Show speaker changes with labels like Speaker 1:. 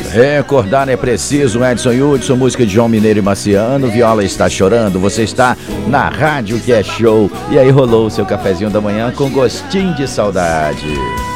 Speaker 1: Recordar é preciso, Edson Hudson, música de João Mineiro e Marciano, Viola está chorando, você está na Rádio que é show. E aí rolou o seu cafezinho da manhã com gostinho de saudade.